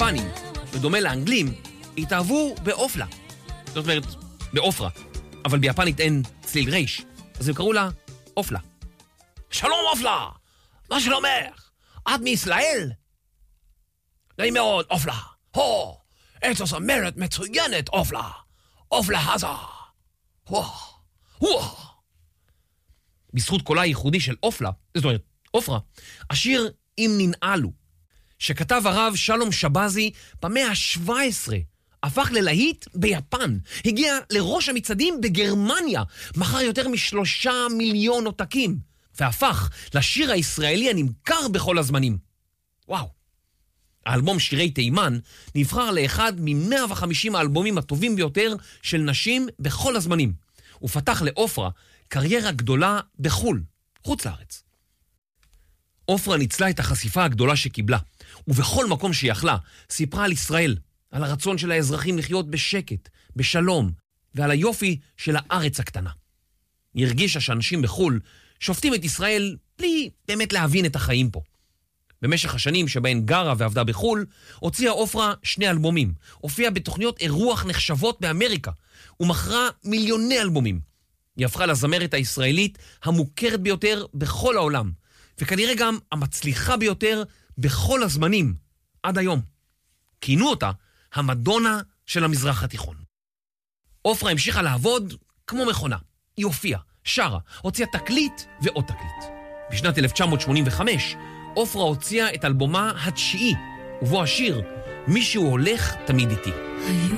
היפנים, בדומה לאנגלים, התאהבו באופלה. זאת אומרת, באופרה. אבל ביפנית אין צליל ריש, אז הם קראו לה אופלה. שלום אופלה! מה שלומך? את מישראל? נעים מאוד, אופלה. את הזמרת מצוינת, אופלה. אופלה הזה. בזכות קולה הייחודי של אופלה, זאת אומרת, אופרה, השיר אם ננעלו, שכתב הרב שלום שבזי במאה ה-17, הפך ללהיט ביפן, הגיע לראש המצעדים בגרמניה, מכר יותר מ3 מיליון עותקים, והפך לשיר הישראלי הנמכר בכל הזמנים. וואו. האלבום שירי תימן נבחר לאחד מ-150 האלבומים הטובים ביותר של נשים בכל הזמנים, ופתח לאופרה קריירה גדולה בחול, חוץ לארץ. אופרה ניצלה את החשיפה הגדולה שקיבלה, ובכל מקום שהיא יכלה, סיפרה על ישראל, על הרצון של האזרחים לחיות בשקט, בשלום, ועל היופי של הארץ הקטנה. היא הרגישה שאנשים בחול שופטים את ישראל בלי באמת להבין את החיים פה. במשך השנים שבהן גרה ועבדה בחול, הוציאה אופרה 2 אלבומים, הופיעה בתוכניות אירוח נחשבות באמריקה, ומכרה מיליוני אלבומים. היא הפכה לזמרת הישראלית המוכרת ביותר בכל העולם, וכנראה גם המצליחה ביותר בכל הזמנים, עד היום. כינו אותה המדונה של המזרח התיכון. אופרה המשיכה לעבוד כמו מכונה. היא הופיעה, שרה, הוציאה תקליט ועוד תקליט. בשנת 1985, אופרה הוציאה את אלבומה ה9, ובו השיר "מישהו הולך תמיד איתי".